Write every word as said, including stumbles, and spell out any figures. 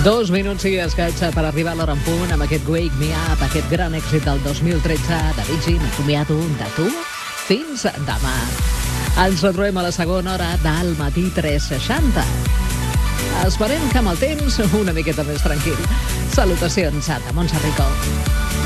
Dos minuts i escaig per arribar a l'hora en punt amb aquest Wake Me Up, aquest gran èxit del dos mil tretze. David G, m'acomiado de tu fins demà. Ens retrobem a la segona hora del matí tres seixanta. Esperem que amb el temps una miqueta més tranquil. Salutacions de Montserrat Rico.